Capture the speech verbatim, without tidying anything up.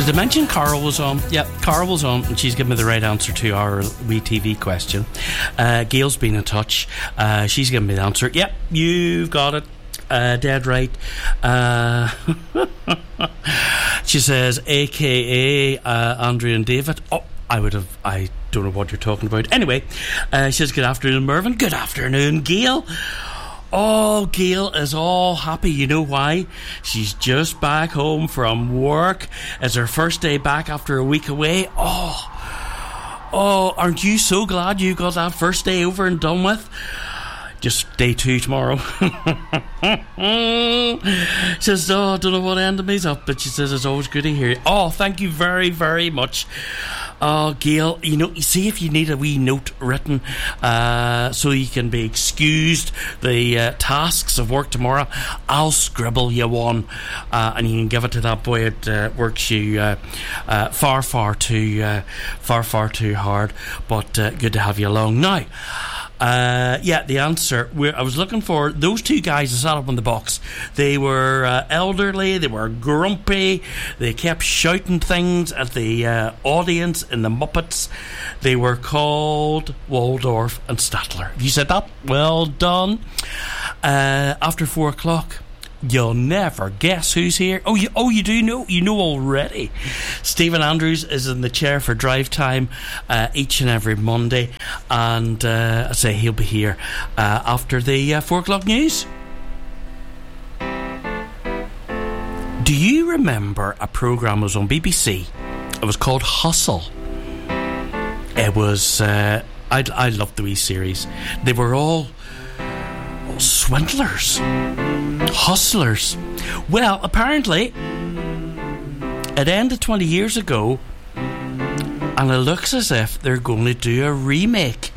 Did I mention Carol was on? Yep, Carol was on, and she's given me the right answer to our wee T V question. Uh, Gail's been in touch. Uh, she's given me the answer. Yep, you've got it. Uh, dead right. Uh, she says, A K A uh, Andrea and David. Oh, I would have. I don't know what you're talking about. Anyway, uh, she says, good afternoon, Mervyn. Good afternoon, Gail. Oh, Gail is all happy. You know why? She's just back home from work. It's her first day back after a week away. Oh, oh, aren't you so glad you got that first day over and done with? Just day two tomorrow. She says, oh, I don't know what ended me up, but she says it's always good to hear you. Oh, thank you very, very much. Oh, Gail, you know, you see if you need a wee note written uh, so you can be excused the uh, tasks of work tomorrow, I'll scribble you one uh, and you can give it to that boy at uh, works you uh, uh, far, far too, uh, far, far too hard. But uh, good to have you along. Now, Uh, yeah, the answer. We're, I was looking for those two guys that sat up on the box. They were uh, elderly. They were grumpy. They kept shouting things at the uh, audience in the Muppets. They were called Waldorf and Statler. Have you said that? Well done. Uh, after four o'clock. You'll never guess who's here. Oh, you oh you do know. You know already. Stephen Andrews is in the chair for drive time uh, each and every Monday, and uh, I say he'll be here uh, after the uh, four o'clock news. Do you remember a programme was on B B C? It was called Hustle. It was. Uh, I I loved the wee series. They were all. Swindlers, hustlers. Well, apparently it ended twenty years ago, and it looks as if they're going to do a remake.